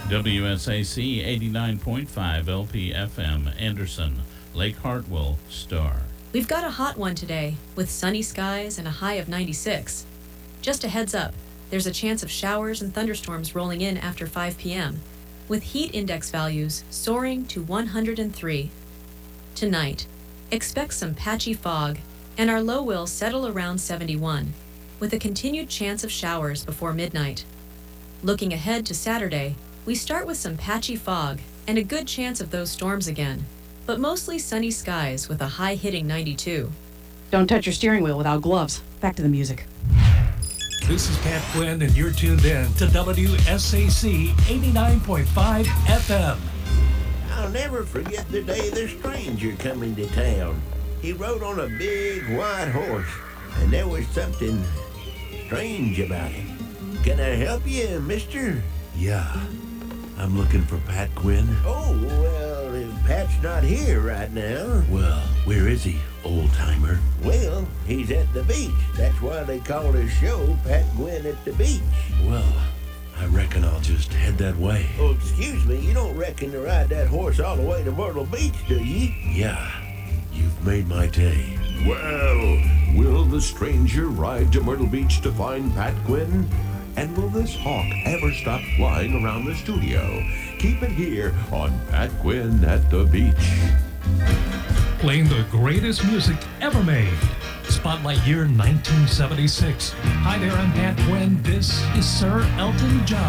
WSAC 89.5 LPFM, Anderson, Lake Hartwell, Star. We've got a hot one today, with sunny skies and a high of 96. Just a heads up, there's a chance of showers and thunderstorms rolling in after 5 p.m., with heat index values soaring to 103. Tonight, expect some patchy fog, and our low will settle around 71, with a continued chance of showers before midnight. Looking ahead to Saturday, we start with some patchy fog and a good chance of those storms again, but mostly sunny skies with a high hitting 92. Don't touch your steering wheel without gloves. Back to the music. This is Pat Quinn, and you're tuned in to WSAC 89.5 FM. I'll never forget the day the stranger coming to town. He rode on a big white horse, and there was something strange about him. Can I help you, mister? Yeah, I'm looking for Pat Quinn. Oh, well, Pat's not here right now. Well, where is he, old-timer? Well, he's at the beach. That's why they call his show Pat Quinn at the Beach. Well, I reckon I'll just head that way. Oh, excuse me, you don't reckon to ride that horse all the way to Myrtle Beach, do you? Yeah, you've made my day. Well, will the stranger ride to Myrtle Beach to find Pat Quinn? And will this hawk ever stop flying around the studio? Keep it here on Pat Quinn at the Beach. Playing the greatest music ever made. Spotlight year 1976. Hi there, I'm Pat Quinn. This is Sir Elton John.